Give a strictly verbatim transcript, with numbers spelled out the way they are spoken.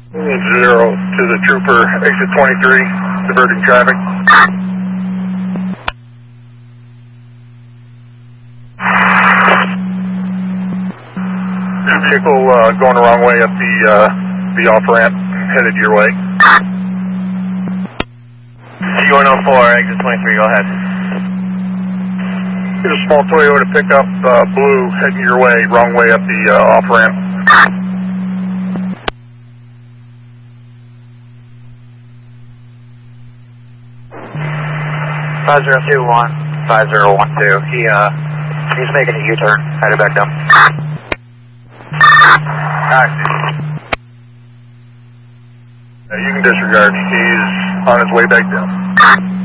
Zero to the trooper, exit twenty-three, diverting traffic. Vehicle uh, going the wrong way up the uh, the off ramp, headed your way. C one oh four, exit twenty-three, go ahead. There's a small Toyota pickup, uh, blue, heading your way, wrong way up the uh, off ramp. five zero two one, five zero one two, he, uh, he's making a U-turn, headed back down. Alright. Uh, you can disregard, he's on his way back down.